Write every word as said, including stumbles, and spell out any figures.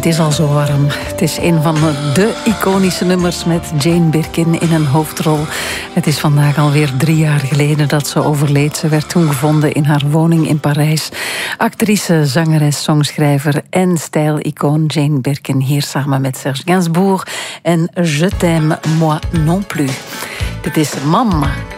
Het is al zo warm. Het is een van de iconische nummers met Jane Birkin in een hoofdrol. Het is vandaag alweer drie jaar geleden dat ze overleed. Ze werd toen gevonden in haar woning in Parijs. Actrice, zangeres, songschrijver en stijlicoon Jane Birkin. Hier samen met Serge Gainsbourg en Je t'aime moi non plus. Dit is Mama.